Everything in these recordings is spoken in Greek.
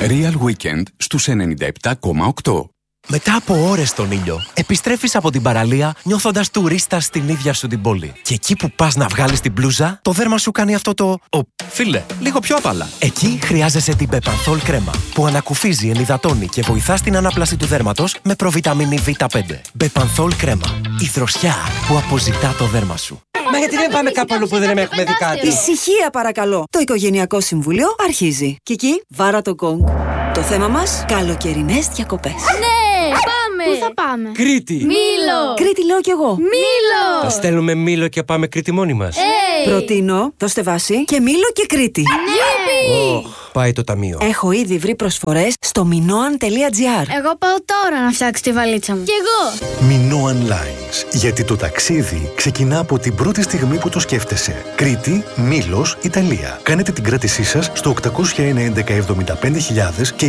Real Weekend στους 97,8. Μετά από ώρες στον ήλιο, επιστρέφεις από την παραλία νιώθοντας τουρίστας στην ίδια σου την πόλη. Και εκεί που πας να βγάλεις την μπλούζα, το δέρμα σου κάνει αυτό το φίλε, λίγο πιο απαλά. Εκεί χρειάζεσαι την Bepanthol κρέμα, που ανακουφίζει, ενυδατώνει και βοηθά στην ανάπλαση του δέρματος με προβιταμίνη Β5. Bepanthol κρέμα. Η δροσιά που αποζητά το δέρμα σου. Μα γιατί δεν πάμε κάπου αλλού που δεν έχουμε δει κάτι? Ησυχία παρακαλώ. Το Οικογενειακό Συμβούλιο αρχίζει. Κική, βάρα το γκονγκ. Το θέμα μας, καλοκαιρινές διακοπές. Ναι, πάμε! Πού θα πάμε? Κρήτη! Μήλο! Κρήτη λέω κι εγώ. Μήλο! Θα στέλνουμε Μήλο και πάμε Κρήτη μόνοι μας. Προτείνω το Στεβάσι και Μήλο και Κρήτη. Γιουπι! Πάει το ταμείο. Έχω ήδη βρει προσφορές στο minoan.gr. Εγώ πάω τώρα να φτιάξω τη βαλίτσα μου. Κι εγώ! Minoan Lines. Γιατί το ταξίδι ξεκινά από την πρώτη στιγμή που το σκέφτεσαι. Κρήτη, Μήλος, Ιταλία. Κάνετε την κράτησή σας στο 801-1175.000 και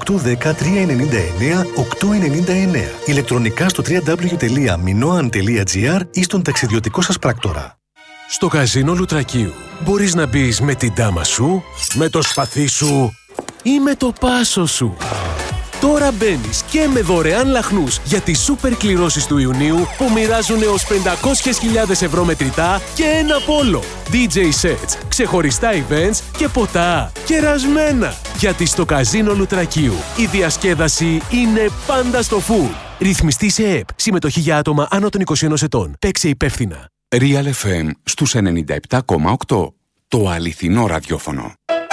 2810-399-899. Ηλεκτρονικά στο www.minoan.gr ή στον ταξιδιωτικό σας πράκτορα. Στο καζίνο Λουτρακίου μπορείς να μπεις με την τάμα σου, με το σπαθί σου ή με το πάσο σου. Τώρα μπαίνεις και με δωρεάν λαχνούς για τις σούπερ κληρώσεις του Ιουνίου που μοιράζουν έως 500.000 ευρώ μετρητά και ένα πόλο. DJ sets, ξεχωριστά events και ποτά κερασμένα. Γιατί στο καζίνο Λουτρακίου η διασκέδαση είναι πάντα στο full. Ρυθμιστή σε ΕΠ. Συμμετοχή για άτομα άνω των 21 ετών. Παίξε υπεύθυνα. Real FM στους 97,8. Το αληθινό ραδιόφωνο.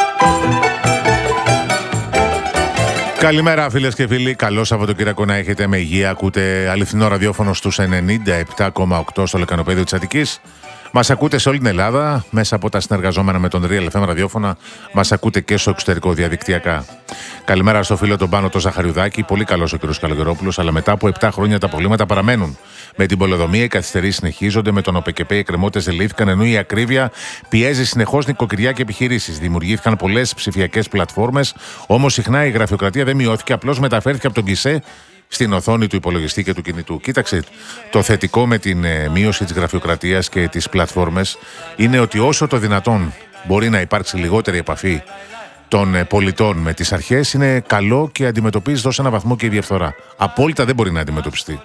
Καλημέρα φίλες και φίλοι, καλό Σαββατοκύριακο να έχετε με υγεία. Ακούτε αληθινό ραδιόφωνο στους 97,8 στο λεκανοπέδιο της Αττικής. Μας ακούτε σε όλη την Ελλάδα, μέσα από τα συνεργαζόμενα με τον Real FM ραδιόφωνα. Μας ακούτε και στο εξωτερικό διαδικτυακά. Καλημέρα στο φίλο τον Πάνο το Ζαχαριουδάκη. Πολύ καλός ο κ. Καλογερόπουλος, αλλά μετά από 7 χρόνια τα προβλήματα παραμένουν. Με την πολεοδομία οι καθυστερήσεις συνεχίζονται, με τον ΟΠΕΚΕΠΕ οι εκκρεμότητες δεν λύθηκαν, ενώ η ακρίβεια πιέζει συνεχώς νοικοκυριά και επιχειρήσεις. Δημιουργήθηκαν πολλές ψηφιακές πλατφόρμες, όμως συχνά η γραφειοκρατία δεν μειώθηκε, απλώς μεταφέρθηκε από τον γκισέ στην οθόνη του υπολογιστή και του κινητού. Κοίταξε, το θετικό με την μείωση της γραφειοκρατίας και τις πλατφόρμες είναι ότι όσο το δυνατόν μπορεί να υπάρξει λιγότερη επαφή των πολιτών με τις αρχές, είναι καλό και αντιμετωπίζει ως ένα βαθμό και η διαφθορά. Απόλυτα δεν μπορεί να αντιμετωπιστεί.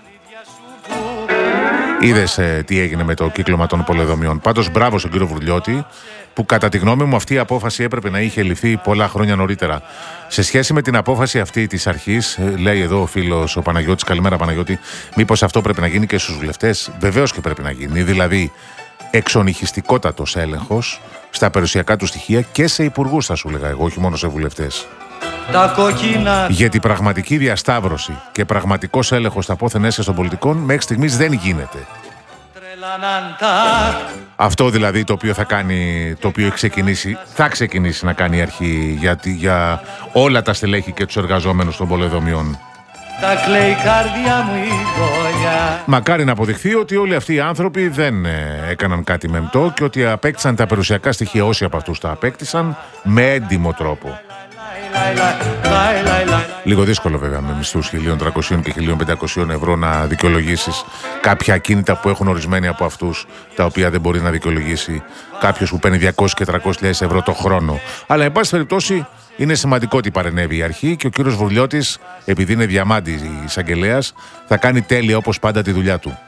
Είδες τι έγινε με το κύκλωμα των πολεοδομιών. Πάντως μπράβο στον κύριο Βουρλιώτη, που κατά τη γνώμη μου αυτή η απόφαση έπρεπε να είχε ληφθεί πολλά χρόνια νωρίτερα. Σε σχέση με την απόφαση αυτή της αρχής, λέει εδώ ο φίλος ο Παναγιώτης, καλημέρα Παναγιώτη, μήπως αυτό πρέπει να γίνει και στους βουλευτές? Βεβαίως και πρέπει να γίνει. Δηλαδή, εξονυχιστικότατος έλεγχος στα περιουσιακά του στοιχεία και σε υπουργούς, θα σου λέγα εγώ, όχι μόνο σε βουλευτές. Γιατί πραγματική διασταύρωση και πραγματικός έλεγχος στα πόθεν έσχεσης των πολιτικών μέχρι στιγμής δεν γίνεται. Αυτό δηλαδή το οποίο θα ξεκινήσει να κάνει η αρχή για όλα τα στελέχη και τους εργαζόμενους των πολεοδομιών. Μακάρι να αποδειχθεί ότι όλοι αυτοί οι άνθρωποι δεν έκαναν κάτι μεμπτό και ότι απέκτησαν τα περιουσιακά στοιχεία, όσοι από αυτούς τα απέκτησαν, με έντιμο τρόπο. Λίγο δύσκολο βέβαια με μισθούς 1.300 και 1.500 ευρώ να δικαιολογήσεις κάποια ακίνητα που έχουν ορισμένοι από αυτούς, τα οποία δεν μπορεί να δικαιολογήσει κάποιος που παίρνει 200 και 300.000 ευρώ το χρόνο. Αλλά εν πάση περιπτώσει είναι σημαντικό ότι παρενέβη η αρχή και ο κύριος Βουρλιώτης, επειδή είναι διαμάντης εισαγγελέας, θα κάνει τέλεια όπως πάντα τη δουλειά του.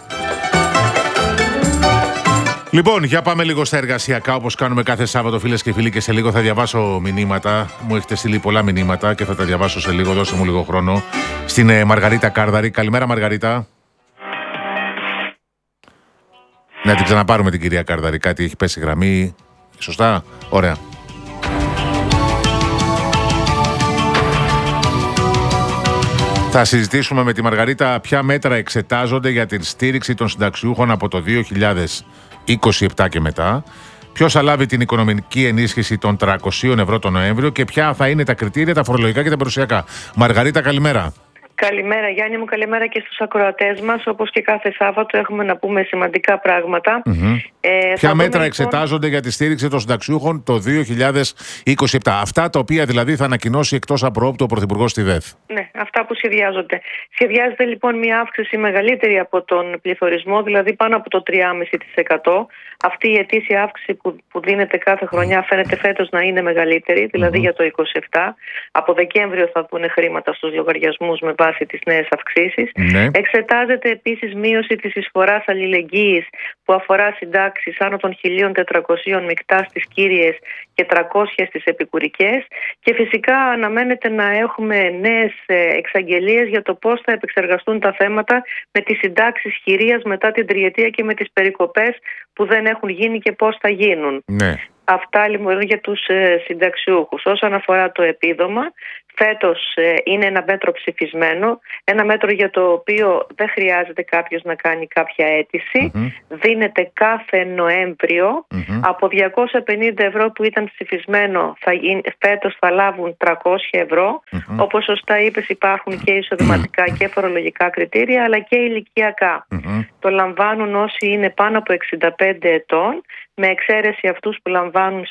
Λοιπόν, για πάμε λίγο στα εργασιακά, όπως κάνουμε κάθε Σάββατο, φίλες και φίλοι, και σε λίγο θα διαβάσω μηνύματα. Μου έχετε στείλει πολλά μηνύματα και θα τα διαβάσω σε λίγο. Δώσε μου λίγο χρόνο. Στην Μαργαρίτα Κάρδαρη. Καλημέρα, Μαργαρίτα. Να την ξαναπάρουμε την κυρία Κάρδαρη. Κάτι έχει πέσει γραμμή. Σωστά. Ωραία. Θα συζητήσουμε με τη Μαργαρίτα ποια μέτρα εξετάζονται για την στήριξη των συνταξιούχων από το 2027 και μετά, ποιος θα λάβει την οικονομική ενίσχυση των 300 ευρώ τον Νοέμβριο και ποια θα είναι τα κριτήρια, τα φορολογικά και τα περιουσιακά. Μαργαρίτα, καλημέρα. Καλημέρα Γιάννη μου, καλημέρα και στους ακροατές μας. Όπως και κάθε Σάββατο έχουμε να πούμε σημαντικά πράγματα. Ποια μέτρα εξετάζονται για τη στήριξη των συνταξιούχων το 2027? Αυτά τα οποία δηλαδή θα ανακοινώσει εκτός απροόπτου ο Πρωθυπουργός στη ΔΕΘ. Ναι, αυτά που σχεδιάζονται. Σχεδιάζεται λοιπόν μια αύξηση μεγαλύτερη από τον πληθωρισμό, δηλαδή πάνω από το 3,5%. Αυτή η ετήσια αύξηση που δίνεται κάθε χρονιά φαίνεται φέτος να είναι μεγαλύτερη, δηλαδή για το 27. Από Δεκέμβριο θα δουν χρήματα στους λογαριασμούς με βάση τις νέες αυξήσεις. Εξετάζεται επίσης μείωση της εισφοράς αλληλεγγύης που αφορά συντάξεις άνω των 1.400 μεικτά στις κύριες και 300 στις επικουρικές. Και φυσικά αναμένεται να έχουμε νέες εξαγγελίες για το πώς θα επεξεργαστούν τα θέματα με τις συντάξεις χειρίας μετά την τριετία και με τις περικοπές που δεν έχουν γίνει και πώς θα γίνουν. Ναι. Αυτά λοιπόν για τους συνταξιούχους. Όσον αφορά το επίδομα, φέτος είναι ένα μέτρο ψηφισμένο, ένα μέτρο για το οποίο δεν χρειάζεται κάποιος να κάνει κάποια αίτηση. Δίνεται κάθε Νοέμβριο. Από 250 ευρώ που ήταν ψηφισμένο φέτος θα λάβουν 300 ευρώ. Όπως σωστά είπες, υπάρχουν και εισοδηματικά και φορολογικά κριτήρια αλλά και ηλικιακά. Το λαμβάνουν όσοι είναι πάνω από 65 ετών, με εξαίρεση αυτούς που λαμβάνουν